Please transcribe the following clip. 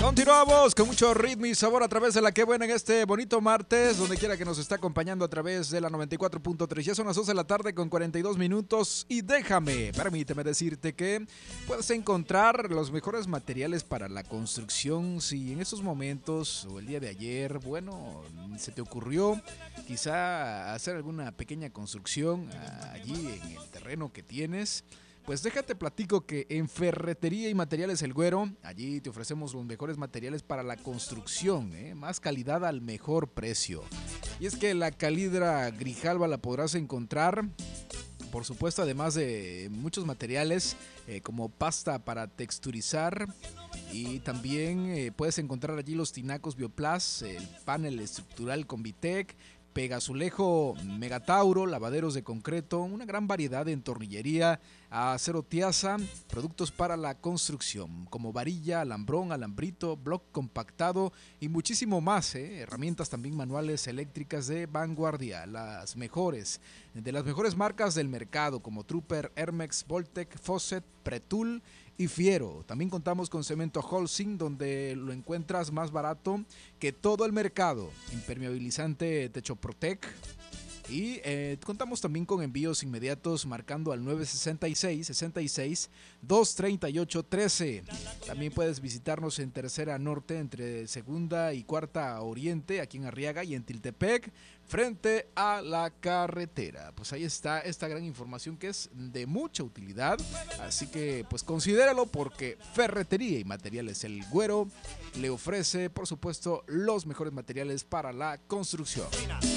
Continuamos con mucho ritmo y sabor a través de la que buena en este bonito martes, donde quiera que nos está acompañando a través de la 94.3. Ya son las 12 de la tarde con 42 minutos y permíteme decirte que puedes encontrar los mejores materiales para la construcción. Si en estos momentos o el día de ayer, bueno, se te ocurrió quizá hacer alguna pequeña construcción allí en el terreno que tienes, pues déjate platico que en Ferretería y Materiales El Güero, allí te ofrecemos los mejores materiales para la construcción, más calidad al mejor precio. Y es que la calidra Grijalva la podrás encontrar, por supuesto, además de muchos materiales como pasta para texturizar. Y también puedes encontrar allí los tinacos Bioplas, el panel estructural Convitec, Pegazulejo Megatauro, lavaderos de concreto, una gran variedad de entornillería, acero tiaza, productos para la construcción, como varilla, alambrón, alambrito, block compactado y muchísimo más, herramientas también manuales eléctricas de vanguardia, de las mejores marcas del mercado, como Trooper, Hermex, Voltec, Fosset, Pretul y Fiero. También contamos con cemento Holcim, donde lo encuentras más barato que todo el mercado. Impermeabilizante Techoprotec. Y contamos también con envíos inmediatos marcando al 966-66-238-13. También puedes visitarnos en Tercera Norte, entre Segunda y Cuarta Oriente, aquí en Arriaga, y en Tiltepec, frente a la carretera. Pues ahí está esta gran información que es de mucha utilidad. Así que pues considéralo, porque Ferretería y Materiales El Güero le ofrece, por supuesto, los mejores materiales para la construcción.